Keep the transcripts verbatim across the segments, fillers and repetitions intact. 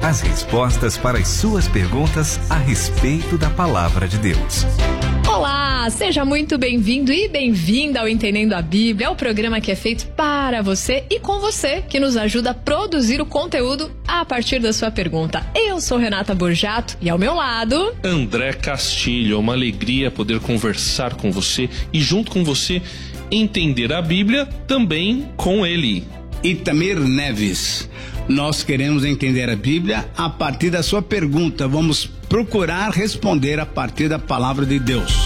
as respostas para as suas perguntas a respeito da Palavra de Deus. Olá, seja muito bem-vindo e bem-vinda ao Entendendo a Bíblia, é o programa que é feito para você e com você, que nos ajuda a produzir o conteúdo a partir da sua pergunta. Eu sou Renata Borjato e ao meu lado... André Castilho, é uma alegria poder conversar com você e junto com você entender a Bíblia também com ele. Itamir Neves, nós queremos entender a Bíblia a partir da sua pergunta. Vamos procurar responder a partir da Palavra de Deus.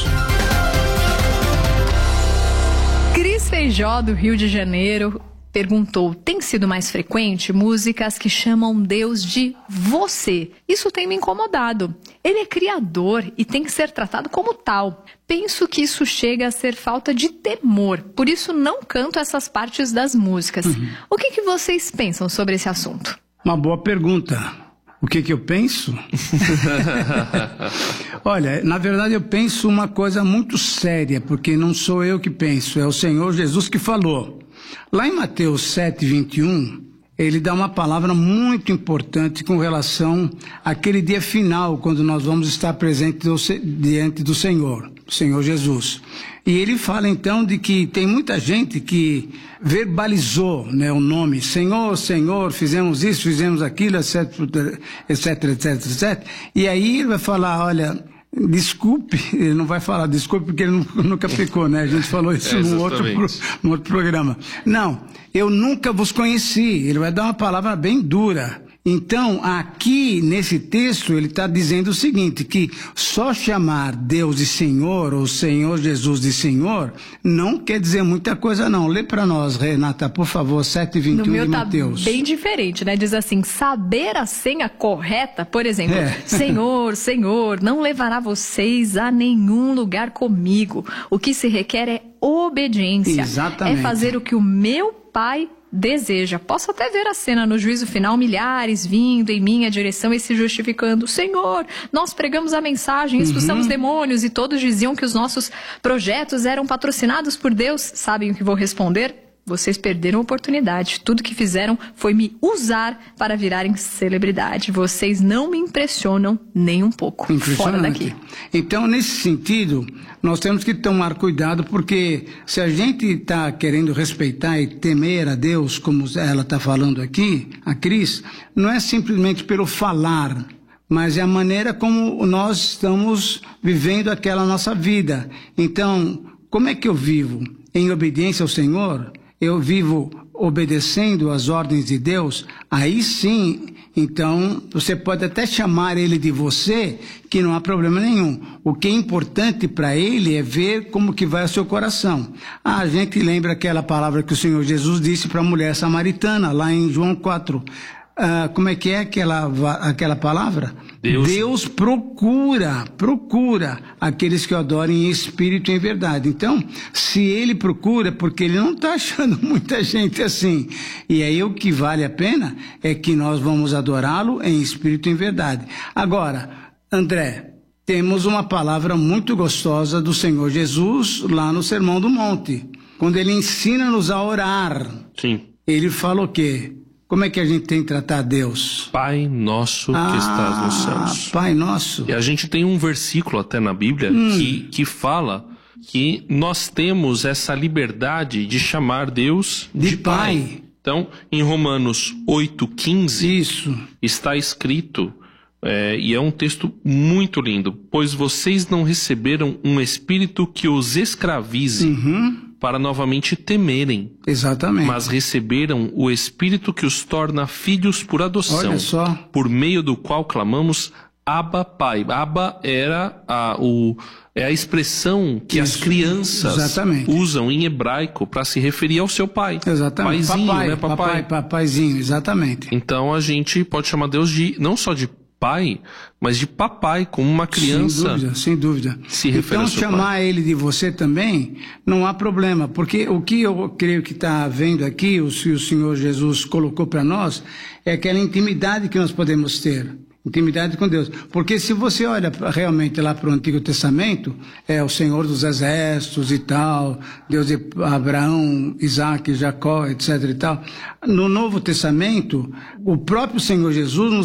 Cris Feijó, do Rio de Janeiro, perguntou: tem sido mais frequente músicas que chamam Deus de você? Isso tem me incomodado. Ele é criador e tem que ser tratado como tal. Penso que isso chega a ser falta de temor, por isso não canto essas partes das músicas. Uhum. O que, que vocês pensam sobre esse assunto? Uma boa pergunta. O que que eu penso? Olha, na verdade eu penso uma coisa muito séria, porque não sou eu que penso, é o Senhor Jesus que falou. Lá em Mateus sete, vinte e um, ele dá uma palavra muito importante com relação àquele dia final, quando nós vamos estar presentes diante do Senhor, do Senhor Jesus. E ele fala então de que tem muita gente que verbalizou, né, o nome Senhor, Senhor, fizemos isso, fizemos aquilo, etc, etc, etc, etc. E aí ele vai falar, olha... Desculpe, ele não vai falar desculpe porque ele nunca pecou, né? A gente falou isso é, no, outro, no outro programa. Não, eu nunca vos conheci. Ele vai dar uma palavra bem dura. Então, aqui nesse texto, ele está dizendo o seguinte, que só chamar Deus de Senhor, ou Senhor Jesus de Senhor, não quer dizer muita coisa não. Lê para nós, Renata, por favor, sete, vinte e um de Mateus. Tá bem diferente, né? Diz assim, saber a senha correta, por exemplo, é. Senhor, Senhor, não levará vocês a nenhum lugar comigo. O que se requer é obediência. Exatamente. É fazer o que o meu Pai deseja. Posso até ver a cena no juízo final, milhares vindo em minha direção e se justificando. Senhor, nós pregamos a mensagem, expulsamos uhum. demônios e todos diziam que os nossos projetos eram patrocinados por Deus. Sabem o que vou responder? Vocês perderam a oportunidade. Tudo que fizeram foi me usar para virarem celebridade. Vocês não me impressionam nem um pouco. Fora daqui. Então, nesse sentido, nós temos que tomar cuidado, porque se a gente está querendo respeitar e temer a Deus, como ela está falando aqui, a Cris, não é simplesmente pelo falar, mas é a maneira como nós estamos vivendo aquela nossa vida. Então, como é que eu vivo? Em obediência ao Senhor? Eu vivo obedecendo às ordens de Deus? Aí sim, então, você pode até chamar ele de você, que não há problema nenhum. O que é importante para ele é ver como que vai o seu coração. Ah, a gente lembra aquela palavra que o Senhor Jesus disse para a mulher samaritana, lá em João quatro. Ah, como é que é aquela, aquela palavra? Deus. Deus procura, procura aqueles que o adorem em espírito e em verdade. Então, se ele procura, porque ele não está achando muita gente assim. E aí o que vale a pena é que nós vamos adorá-lo em espírito e em verdade. Agora, André, temos uma palavra muito gostosa do Senhor Jesus lá no Sermão do Monte. Quando ele ensina-nos a orar. Sim. Ele fala o quê? Como é que a gente tem que tratar Deus? Pai nosso que ah, estás nos céus. Pai nosso. E a gente tem um versículo até na Bíblia hum. que, que fala que nós temos essa liberdade de chamar Deus de, de pai. pai. Então, em Romanos oito, quinze, Isso. está escrito, é, e é um texto muito lindo, pois vocês não receberam um espírito que os escravize, uhum. para novamente temerem. Exatamente. Mas receberam o Espírito que os torna filhos por adoção. Olha só. Por meio do qual clamamos Abba Pai. Abba era a, o, é a expressão que Isso. as crianças Exatamente. usam em hebraico para se referir ao seu pai. Exatamente. Paizinho, papai, né, papai? Papai, papaizinho, exatamente. Então a gente pode chamar Deus de, não só de pai, mas de papai, como uma criança. Sem dúvida, sem dúvida. Se refere então, chamar pai. ele de você também, não há problema, porque o que eu creio que está vendo aqui, o que o Senhor Jesus colocou para nós, é aquela intimidade que nós podemos ter. Intimidade com Deus. Porque se você olha realmente lá para o Antigo Testamento, é o Senhor dos Exércitos e tal, Deus de Abraão, Isaac, Jacó, etc e tal. No Novo Testamento, o próprio Senhor Jesus nos